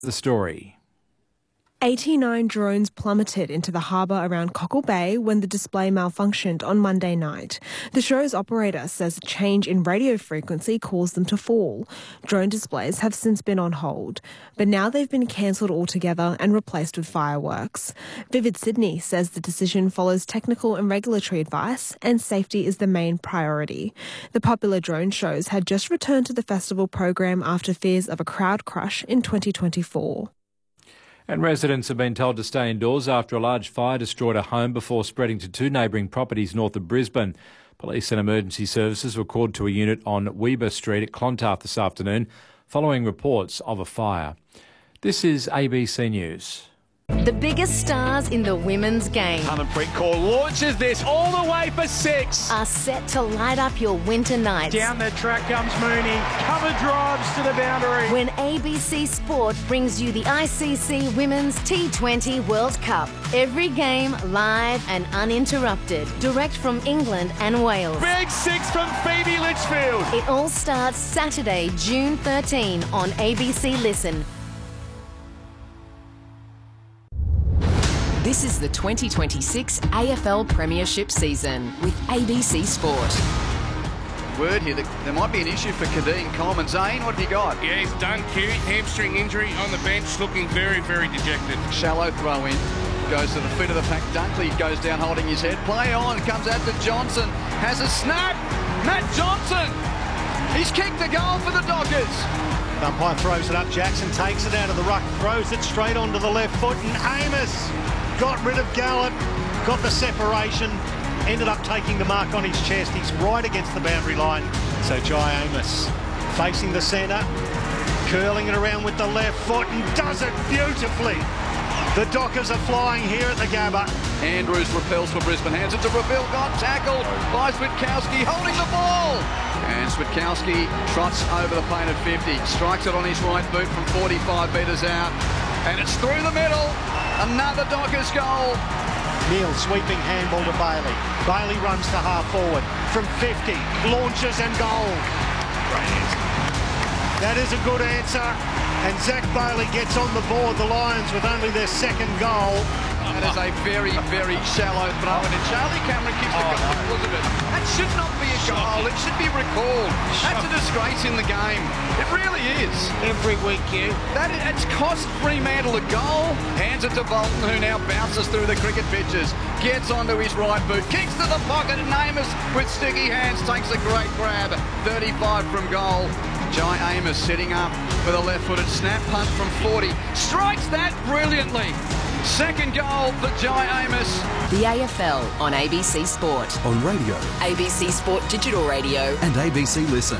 the story. 89 drones plummeted into the harbour around Cockle Bay when the display malfunctioned on Monday night. The show's operator says a change in radio frequency caused them to fall. Drone displays have since been on hold, but now they've been cancelled altogether and replaced with fireworks. Vivid Sydney says the decision follows technical and regulatory advice and safety is the main priority. The popular drone shows had just returned to the festival program after fears of a crowd crush in 2024. And residents have been told to stay indoors after a large fire destroyed a home before spreading to two neighbouring properties north of Brisbane. Police and emergency services were called to a unit on Weber Street at Clontarf this afternoon following reports of a fire. This is ABC News. The biggest stars in the women's game Harmanpreet Kaur launches this all the way for 6. are set to light up your winter nights. Down the track comes Mooney. Cover drives to the boundary. When ABC Sport brings you the ICC Women's T20 World Cup. Every game live and uninterrupted. Direct from England and Wales. Big 6 from Phoebe Litchfield. It all starts Saturday, June 13 on ABC Listen. This is the 2026 AFL Premiership season with ABC Sport. Word here that there might be an issue for Kadeem Coleman. Zane, what have you got? Yeah, he's done cute. Hamstring injury on the bench, looking very, very dejected. Shallow throw in. Goes to the feet of the pack. Dunkley goes down holding his head. Play on. Comes out to Johnson. Has a snap. Matt Johnson. He's kicked the goal for the Dockers. Umpire throws it up. Jackson takes it out of the ruck. Throws it straight onto the left foot. And Amos got rid of Gallup. Got the separation. Ended up taking the mark on his chest. He's right against the boundary line. So Jai Amos facing the centre. Curling it around with the left foot and does it beautifully. The Dockers are flying here at the Gabba. Andrews repels for Brisbane. Hands it to Reveal. Got tackled by Switkowski holding the ball. And Switkowski trots over the plane at 50. Strikes it on his right boot from 45 metres out. And it's through the middle. Another Dockers goal. Neil sweeping handball to Bailey. Bailey runs to half forward from 50. Launches and goal. That is a good answer. And Zach Bailey gets on the board. The Lions with only their second goal. That is a very, very shallow throw. And Charlie Cameron kicks the goal because of it. That should not be a goal. It should be recalled. That's a disgrace in the game. It really is. Every week, yeah. It's cost Fremantle a goal. Hands it to Bolton, who now bounces through the cricket pitches. Gets onto his right boot. Kicks to the pocket. And Amos, with sticky hands, takes a great grab. 35 from goal. Jai Amos setting up with a left-footed snap punt from 40. Strikes that brilliantly. Second goal for Jai Amos. The AFL on ABC Sport. On radio. ABC Sport Digital Radio. And ABC Listen.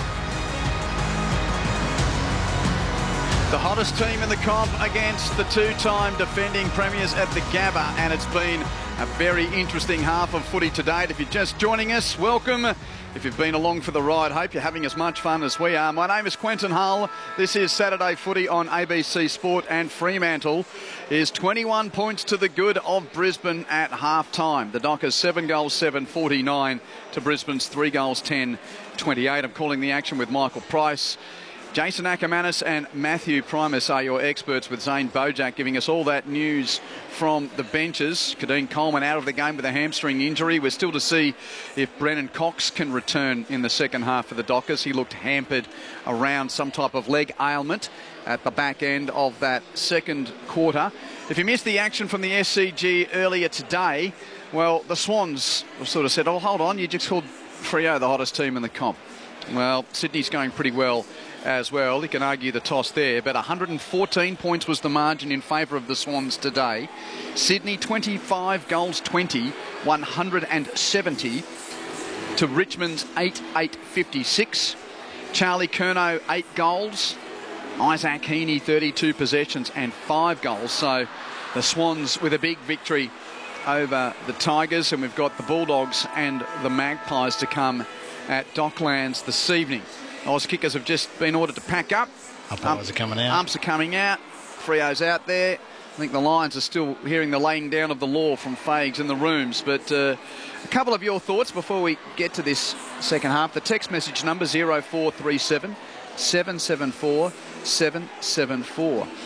The hottest team in the comp against the two-time defending premiers at the Gabba, and it's been a very interesting half of footy to date. If you're just joining us, welcome. If you've been along for the ride, hope you're having as much fun as we are. My name is Quentin Hull. This is Saturday Footy on ABC Sport, and Fremantle is 21 points to the good of Brisbane at half-time. The Dockers 7 goals, 7-49 to Brisbane's 3 goals, 10-28. I'm calling the action with Michael Price. Jason Ackermanis and Matthew Primus are your experts, with Zane Bojack giving us all that news from the benches. Kadeem Coleman out of the game with a hamstring injury. We're still to see if Brennan Cox can return in the second half for the Dockers. He looked hampered around some type of leg ailment at the back end of that second quarter. If you missed the action from the SCG earlier today, well, the Swans sort of said, oh, hold on, you just called Freo the hottest team in the comp. Well, Sydney's going pretty well as well. You can argue the toss there, but 114 points was the margin in favour of the Swans today. Sydney 25 goals 20, 170 to Richmond's 8-56. Charlie Curnow 8 goals. Isaac Heaney 32 possessions and 5 goals. So the Swans with a big victory over the Tigers, and we've got the Bulldogs and the Magpies to come at Docklands this evening. Oz kickers have just been ordered to pack up. Umpires are coming out. Umps are coming out. Freo's out there. I think the Lions are still hearing the laying down of the law from Fags in the rooms. But a couple of your thoughts before we get to this second half. The text message number 0437 774 774.